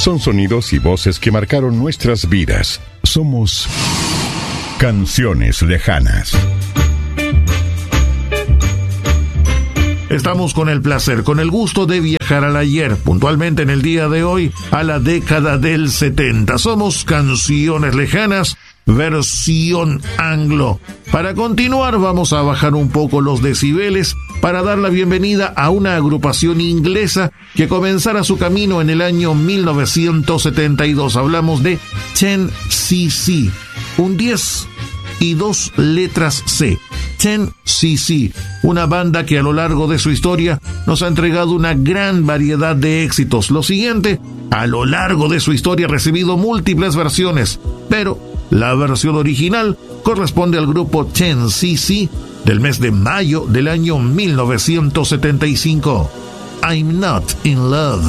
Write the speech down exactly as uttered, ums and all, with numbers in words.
Son sonidos y voces que marcaron nuestras vidas. Somos Canciones Lejanas. Estamos con el placer, con el gusto de viajar al ayer, puntualmente en el día de hoy, a la década del setenta. Somos Canciones Lejanas, versión anglo. Para continuar, vamos a bajar un poco los decibeles para dar la bienvenida a una agrupación inglesa que comenzara su camino en el año mil novecientos setenta y dos. Hablamos de diez C C, un diez y dos letras C. diez C C, una banda que a lo largo de su historia nos ha entregado una gran variedad de éxitos. Lo siguiente, a lo largo de su historia ha recibido múltiples versiones, pero la versión original corresponde al grupo diez C C del mes de mayo del año mil novecientos setenta y cinco. I'm Not in Love.